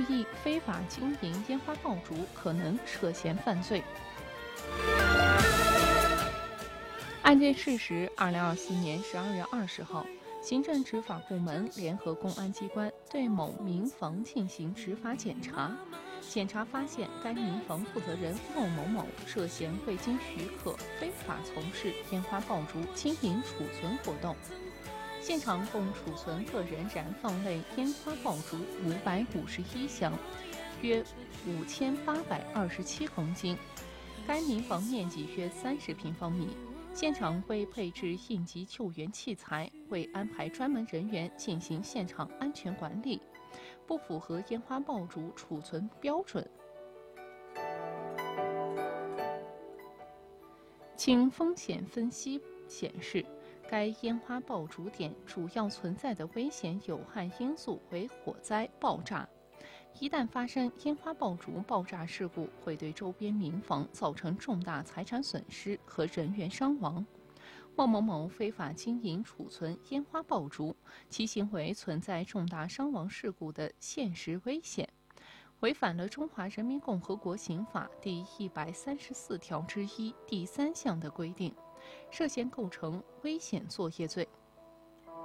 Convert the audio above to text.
意非法经营烟花爆竹，可能涉嫌犯罪。案件事实：2024年12月20号，行政执法部门联合公安机关对某民房进行执法检查。检查发现，该民房负责人孟某某涉嫌未经许可非法从事烟花爆竹经营储存活动。现场共储存个人燃放类烟花爆竹551箱，约5827公斤。该民房面积约30平方米。现场未配置应急救援器材，未安排专门人员进行现场安全管理，不符合烟花爆竹储存标准。经风险分析显示，该烟花爆竹点主要存在的危险有害因素为火灾、爆炸。一旦发生烟花爆竹爆炸事故，会对周边民房造成重大财产损失和人员伤亡。孟某某非法经营储存烟花爆竹，其行为存在重大伤亡事故的现实危险，违反了《中华人民共和国刑法》第134条之一第3项的规定，涉嫌构成危险作业罪。